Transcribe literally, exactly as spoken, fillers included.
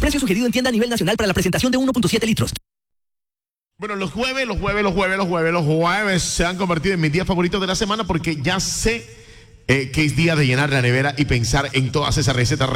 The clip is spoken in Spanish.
Precio sugerido en tienda a nivel nacional para la presentación de uno punto siete litros. Bueno, los jueves, los jueves, los jueves, los jueves, los jueves se han convertido en mis días favoritos de la semana porque ya sé eh, que es día de llenar la nevera y pensar en todas esas recetas